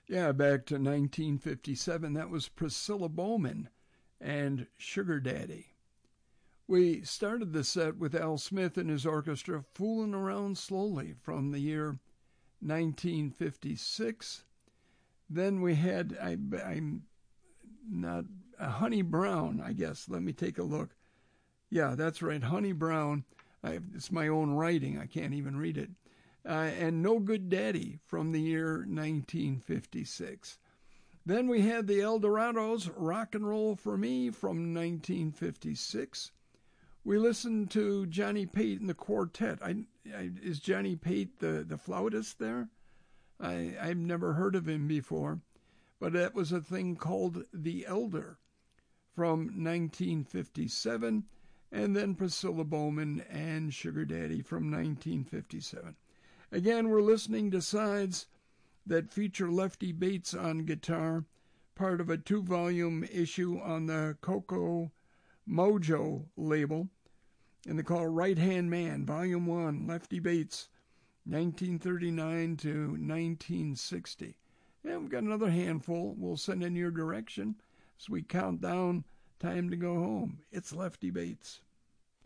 Yeah, back to 1957. That was Priscilla Bowman and Sugar Daddy. We started the set with Al Smith and his orchestra, Fooling Around Slowly, from the year 1956. Then we had, I'm not, Honey Brown, I guess. Let me take a look. Yeah, that's right, Honey Brown. It's my own writing. I can't even read it. And No Good Daddy from the year 1956. Then we had the Eldorados, Rock and Roll for Me from 1956. We listened to Johnny Pate and the Quartet. Is Johnny Pate the flautist there? I've never heard of him before. But that was a thing called The Elder from 1957. And then Priscilla Bowman and Sugar Daddy from 1957. Again, we're listening to sides that feature Lefty Bates on guitar, part of a 2-volume issue on the Coco Mojo label, and they call Right Hand Man, Volume 1, Lefty Bates, 1939 to 1960. And we've got another handful we'll send in your direction as we count down time to go home. It's Lefty Bates.